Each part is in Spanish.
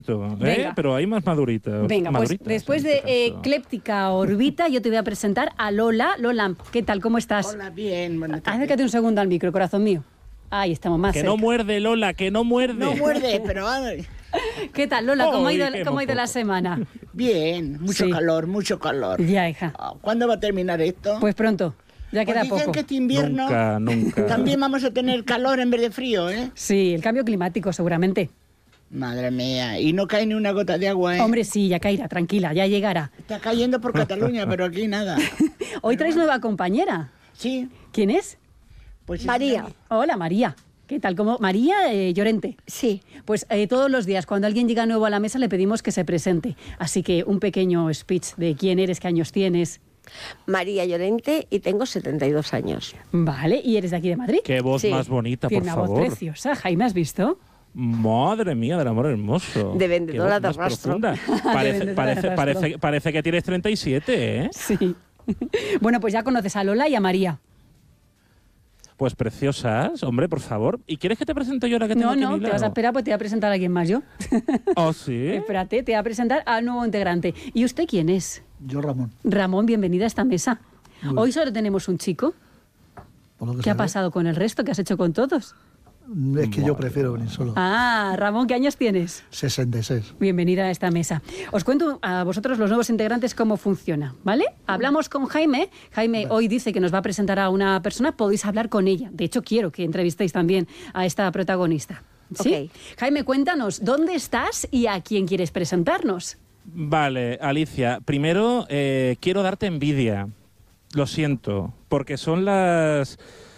Pero hay más maduritas. Venga, pues después de Ecléptica Orbita, yo te voy a presentar a Lola. Lola, ¿qué tal? ¿Cómo estás? Hola, bien. Buenas tardes. Acércate un segundo al micro, corazón mío. Ahí estamos más cerca. Que no muerde, Lola, que no muerde. No muerde, pero... ¿Qué tal, Lola? ¿Cómo ha ido la semana? Bien, mucho calor, mucho calor. Ya, hija. ¿Cuándo va a terminar esto? Pues pronto. Ya queda dicen poco. que este invierno nunca. también vamos a tener calor en vez de frío, ¿eh? Sí, el cambio climático seguramente. Madre mía, y no cae ni una gota de agua, ¿eh? Hombre, sí, ya caerá, tranquila, ya llegará. Está cayendo por Cataluña, pero aquí nada. Hoy traes nueva compañera. Sí. ¿Quién es? Pues María. Hola, María. ¿Qué tal? ¿Cómo? María Llorente. Sí. Pues todos los días, cuando alguien llega nuevo a la mesa, le pedimos que se presente. Así que un pequeño speech de quién eres, qué años tienes. María Llorente y tengo 72 años. Vale, ¿y eres de aquí de Madrid? Qué voz más bonita, Tiene por una favor. voz preciosa. Jaime, ¿has visto? Madre mía, del amor hermoso. De vendedora Qué voz de más rastro. profunda. Parece que tienes 37, ¿eh? Sí. Bueno, pues ya conoces a Lola y a María. Pues preciosas, hombre, por favor. ¿Y quieres que te presente yo ahora que tengo aquí a mi No, te lado? vas a esperar, pues te voy a presentar a alguien más yo. ¿Oh, sí? Espérate, te voy a presentar al nuevo integrante. ¿Y usted quién es? Yo, Ramón. Ramón, bienvenida a esta mesa. Muy Hoy solo tenemos un chico. Por lo que ¿Qué ha se ve. pasado con el resto? ¿Qué has hecho con todos? Es que yo prefiero venir solo. Ah, Ramón, ¿qué años tienes? 66. Bienvenida a esta mesa. Os cuento a vosotros, los nuevos integrantes, cómo funciona, ¿vale? Hablamos con Jaime. Jaime hoy dice que nos va a presentar a una persona. Podéis hablar con ella. De hecho, quiero que entrevistéis también a esta protagonista. ¿Sí? Ok. Jaime, cuéntanos, ¿dónde estás y a quién quieres presentarnos? Vale, Alicia, primero quiero darte envidia. Lo siento, porque son las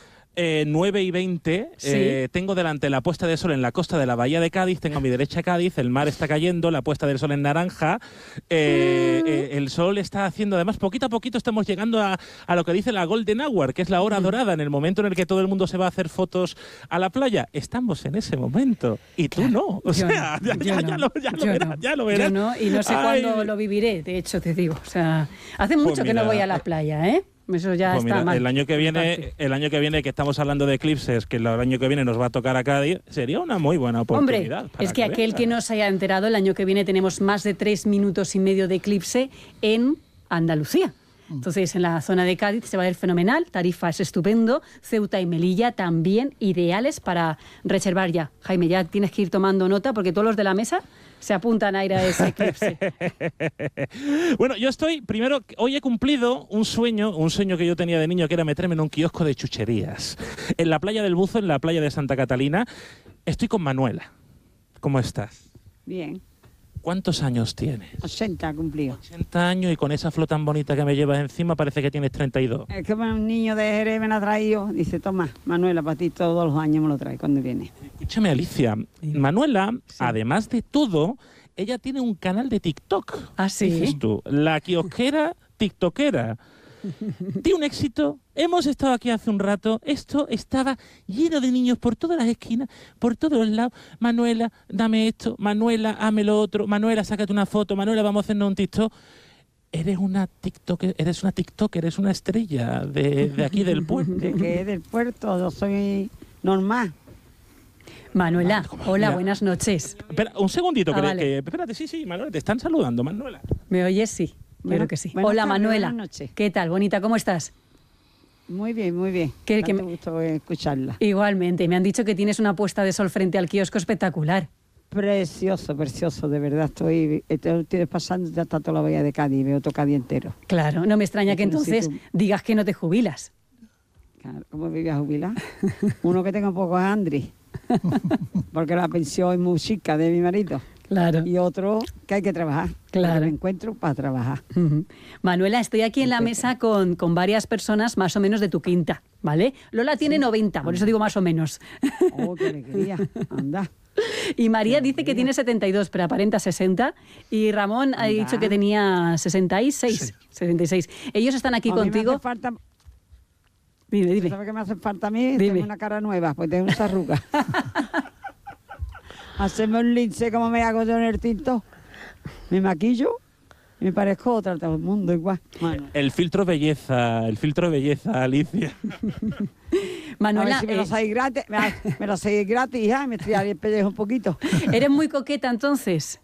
9:20. Sí. Tengo delante la puesta de sol en la costa de la bahía de Cádiz, tengo a mi derecha Cádiz, el mar está cayendo, la puesta del sol en naranja, el sol está haciendo, además poquito a poquito estamos llegando a lo que dice la Golden Hour, que es la hora dorada, en el momento en el que todo el mundo se va a hacer fotos a la playa. Estamos en ese momento y tú no. O sea, ya lo verás. Yo no, y no sé cuándo lo viviré, de hecho te digo. O sea, hace mucho que no voy a la playa, ¿eh? Eso ya Pues está mira, mal. el año que viene que estamos hablando de eclipses, que el año que viene nos va a tocar a Cádiz, sería una muy buena oportunidad. Hombre, es que aquel que no se haya enterado, el año que viene tenemos más de 3 minutos y medio de eclipse en Andalucía. Entonces, en la zona de Cádiz se va a ver fenomenal, Tarifa es estupendo, Ceuta y Melilla también ideales para reservar ya. Jaime, ya tienes que ir tomando nota porque todos los de la mesa se apuntan a ir a ese eclipse. Bueno, yo hoy he cumplido un sueño que yo tenía de niño, que era meterme en un kiosco de chucherías. En la playa del Buzo, en la playa de Santa Catalina, estoy con Manuela. ¿Cómo estás? Bien, ¿Cuántos años tienes? 80 cumplido. 80 años, y con esa flor tan bonita que me llevas encima parece que tienes 32. Es que un niño de Jerez me lo ha traído. Dice, toma, Manuela, para ti todos los años me lo trae cuando viene. Escúchame, Alicia. Manuela, además de todo, ella tiene un canal de TikTok. ¿Ah, sí? Dices tú, la kiosquera tiktokera. Tiene un éxito. Hemos estado aquí hace un rato. Esto estaba lleno de niños por todas las esquinas, por todos los lados. Manuela, dame esto. Manuela, hazme lo otro. Manuela, sácate una foto. Manuela, vamos a hacernos un TikTok. Eres una TikToker, eres una estrella de aquí del puerto. De que del puerto, yo soy normal. Manuela, hola, Mira. buenas noches. Espera, un segundito. Vale. Espérate, sí, Manuela, te están saludando, Manuela. ¿Me oyes? Sí, Bueno, creo que sí. buenas Hola, tardes, Manuela. buenas noches. ¿Qué tal, bonita? ¿Cómo estás? Muy bien, muy bien. Que Tanto me- gusto escucharla. Igualmente, me han dicho que tienes una puesta de sol frente al kiosco espectacular. Precioso, precioso, de verdad. Estoy pasando ya hasta toda la bahía de Cádiz, veo todo Cádiz entero. Claro, no me extraña que Pero si entonces tú- digas que no te jubilas. Claro, ¿cómo vive a jubilar? Uno que tengo poco es Andri, porque la pensión es muy chica de mi marido. Claro. Y otro que hay que trabajar. Claro. Porque me encuentro para trabajar. Ujú. Manuela, estoy aquí en la mesa con varias personas más o menos de tu quinta, ¿vale? Lola tiene 90, por eso digo más o menos. Oh, qué alegría. Anda. Y María dice que tiene 72, pero aparenta 60. Y Ramón ha dicho que tenía 66. Sí. 66. Ellos están aquí A mí me contigo. hace falta, Dime. ¿sabes qué me hace falta a mí? Dime. Tengo una cara nueva, pues tengo esa arruga. Haceme un lince como me hago yo en el tinto. Me maquillo y me parezco otra, todo el mundo igual. Bueno, El filtro belleza, Alicia. a Manuela, ver si me lo hacéis gratis, me lo hacéis gratis, hija, me estriaré el pellejo un poquito. ¿eres muy coqueta entonces?